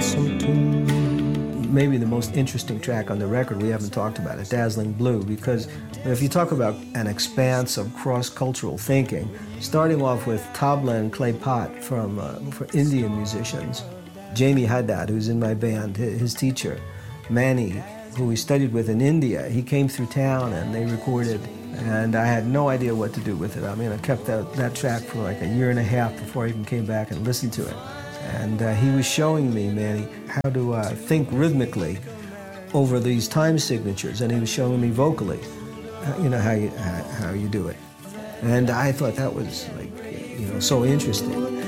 lonesome tune. Maybe the most interesting track on the record, we haven't talked about it, Dazzling Blue, because if you talk about an expanse of cross-cultural thinking, starting off with tabla and clay pot for Indian musicians, Jamie Haddad, who's in my band, his teacher, Manny, who we studied with in India, he came through town and they recorded, and I had no idea what to do with it. I mean, I kept that track for like a year and a half before I even came back and listened to it. And he was showing me, Manny, how to think rhythmically over these time signatures, and he was showing me vocally, how you do it. And I thought that was so interesting.